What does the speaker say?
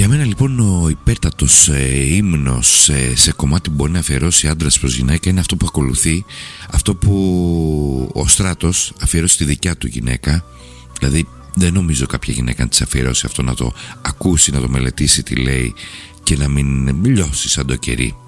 Για μένα λοιπόν ο υπέρτατος ύμνος σε κομμάτι που μπορεί να αφιερώσει άντρας προς γυναίκα είναι αυτό που ακολουθεί, αυτό που ο Στράτος αφιερώσει στη δικιά του γυναίκα. Δηλαδή δεν νομίζω κάποια γυναίκα να της αφιερώσει αυτό, να το ακούσει, να το μελετήσει τι λέει και να μην λιώσει σαν το κερί.